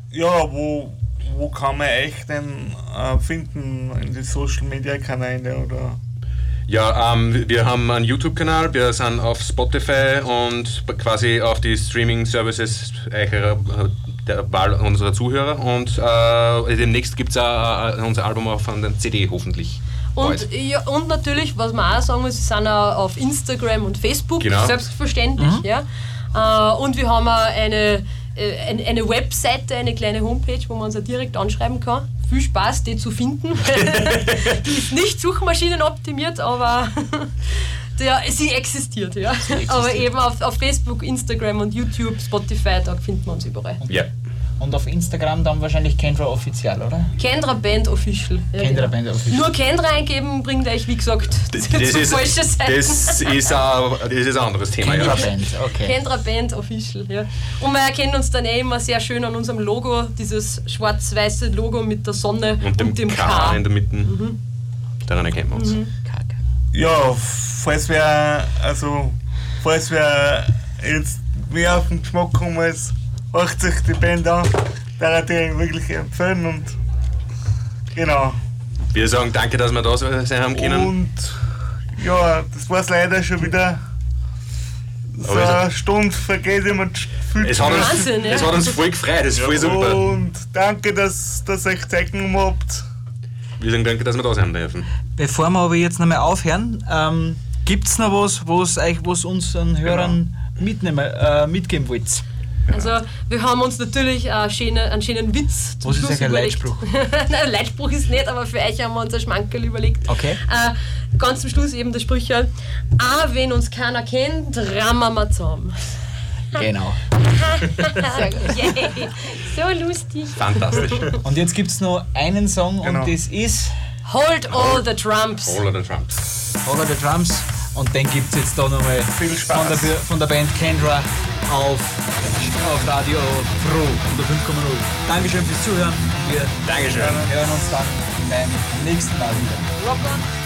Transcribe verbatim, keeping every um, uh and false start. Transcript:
Ja, wo, wo kann man euch denn äh, finden? In den Social Media Kanäle oder? Ja, ähm, wir haben einen YouTube-Kanal, wir sind auf Spotify und quasi auf die Streaming-Services der Wahl unserer Zuhörer und äh, demnächst gibt es auch unser Album auf einer C D hoffentlich. Und, ja, und natürlich, was man auch sagen muss, wir sind auch auf Instagram und Facebook, genau. Selbstverständlich. Mhm. Ja. Äh, und wir haben auch eine, äh, eine, eine Webseite, eine kleine Homepage, wo man uns auch direkt anschreiben kann. Viel Spaß, die zu finden. Die ist nicht suchmaschinenoptimiert, aber der, sie existiert. Ja. Sie existiert. Aber eben auf, auf Facebook, Instagram und YouTube, Spotify, da finden wir uns überall. Ja. Und auf Instagram dann wahrscheinlich Kendra Official, oder? Kendra Band Official. Ja, Kendra genau. Band Official. Nur Kendra eingeben bringt euch, wie gesagt, das, zu das ist, falsche Seiten. Das ist, ein, das ist ein anderes Thema. Kendra ja. Band, okay. Kendra Band Official, ja. Und wir erkennen uns dann eh immer sehr schön an unserem Logo, dieses schwarz-weiße Logo mit der Sonne und dem, und dem K, K in der Mitte. Mhm. Daran erkennen wir uns. Mhm. Ja, falls wir, also, falls wir jetzt mehr auf den Geschmack kommen, als hört sich die Band an, da ich die wirklich empfehlen und genau. Wir sagen danke, dass wir da sein haben können. Und ja, das war es leider schon wieder. So eine Stunde vergeht immer viel es zu hat, uns, Wahnsinn, ja. es hat uns voll gefreut, das ist voll super. Und danke, dass ihr euch Zeit genommen habt. Wir sagen danke, dass wir da sein dürfen. Bevor wir aber jetzt nochmal aufhören, ähm, gibt es noch was, was euch, was unseren Hörern mitnehmen, äh, mitgeben wollt? Also wir haben uns natürlich einen schönen, einen schönen Witz zum Was ist Schluss eigentlich ein überlegt. Leitspruch? Nein, Leitspruch ist nicht, aber für euch haben wir uns ein Schmankerl überlegt. Okay. Äh, ganz zum Schluss eben der Sprüche. Ah, wenn uns keiner kennt, rammen wir zusammen. Genau. Yay. So lustig. Fantastisch. Und jetzt gibt es noch einen Song Genau. und das ist Hold all the Trumps. All of the Trumps. All of the Drums. Und den gibt es jetzt da nochmal Viel Spaß. von der, von der Band Kendra auf, auf Radio Froh unter fünf Komma null. Dankeschön fürs Zuhören. Wir Dankeschön. hören uns dann beim nächsten Mal wieder. Rock on.